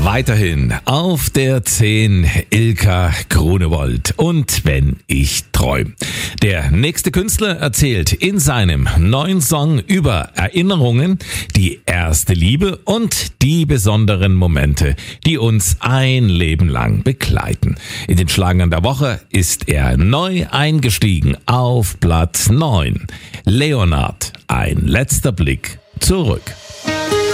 Weiterhin auf der 10 Ilka Grunewold und Wenn ich träum. Der nächste Künstler erzählt in seinem neuen Song über Erinnerungen, die erste Liebe und die besonderen Momente, die uns ein Leben lang begleiten. In den Schlagern der Woche ist er neu eingestiegen auf Platz 9. Leonard, ein letzter Blick zurück.